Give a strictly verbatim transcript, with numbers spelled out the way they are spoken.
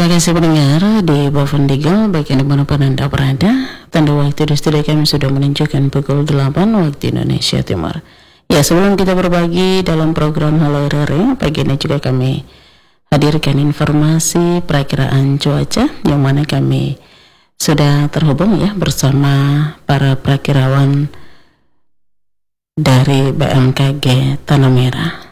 Terima kasih pendengar di Bavon Digal, baik yang dimanapun Anda berada. Tanda waktu di studio kami sudah menunjukkan pukul delapan waktu Indonesia Timur. Ya, sebelum kita berbagi dalam program Halo R R I, pagi ini juga kami hadirkan informasi perakiraan cuaca yang mana kami sudah terhubung ya bersama para perakirawan dari B M K G Tanah Merah.